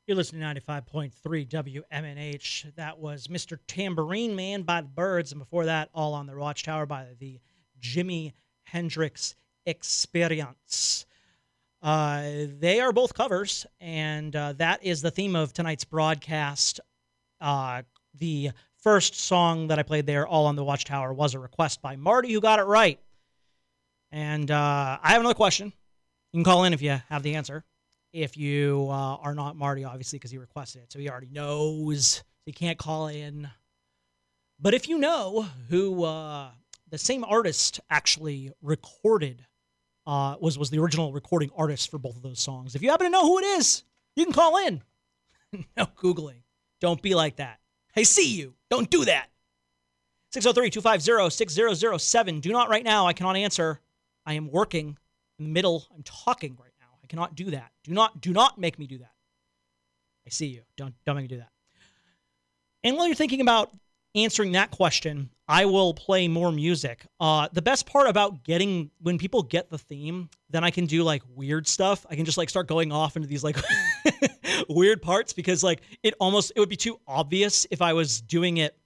You're listening to 95.3 WMNH. That was Mr. Tambourine Man by the Byrds, and before that, All on the Watchtower by the Jimi Hendrix Experience. They are both covers, and that is the theme of tonight's broadcast. The first song that I played there, All on the Watchtower, was a request by Marty, who got it right. And I have another question. You can call in if you have the answer. If you are not Marty, obviously, because he requested it. So he already knows. So he can't call in. But if you know who the same artist actually recorded, was the original recording artist for both of those songs. If you happen to know who it is, you can call in. No Googling. Don't be like that. I see you. Don't do that. 603-250-6007. Do not right now. I cannot answer. I am working in the middle. I'm talking right now. I cannot do that. Do not make me do that. I see you. Don't make me do that. And while you're thinking about answering that question, I will play more music. The best part about when people get the theme, then I can do like weird stuff. I can just like start going off into these like weird parts because like it would be too obvious if I was doing it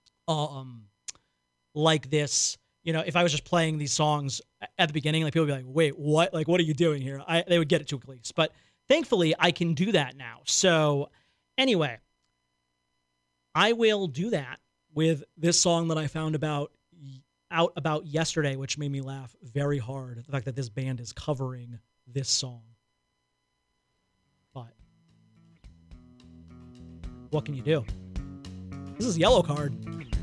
like this. You know, if I was just playing these songs at the beginning, like people would be like, wait, what? Like, what are you doing here? They would get it too quickly. But thankfully, I can do that now. So anyway, I will do that with this song that I found out about yesterday, which made me laugh very hard. The fact that this band is covering this song. But what can you do? This is Yellow Card.